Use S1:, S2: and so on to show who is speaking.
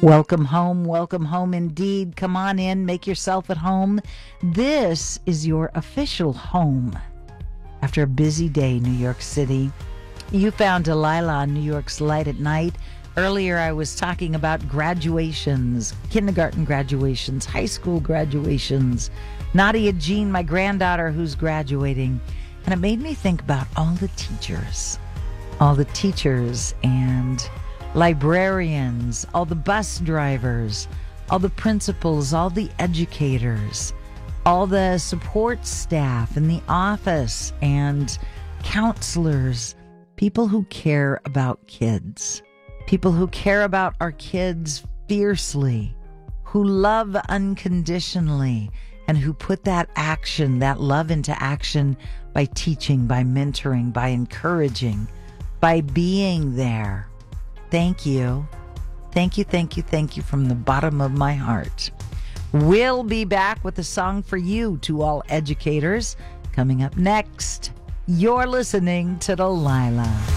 S1: Welcome home indeed. Come on in, make yourself at home. This is your official home. After a busy day, New York City, you found Delilah on New York's Light at Night. Earlier, I was talking about graduations, kindergarten graduations, high school graduations. Nadia Jean, my granddaughter, who's graduating. And it made me think about all the teachers and librarians, all the bus drivers, all the principals, all the educators, all the support staff in the office and counselors, people who care about kids, people who care about our kids fiercely, who love unconditionally, and who put that action, that love into action by teaching, by mentoring, by encouraging, by being there. Thank you. Thank you from the bottom of my heart. We'll be back with a song for you, to all educators. Coming up next, you're listening to Delilah.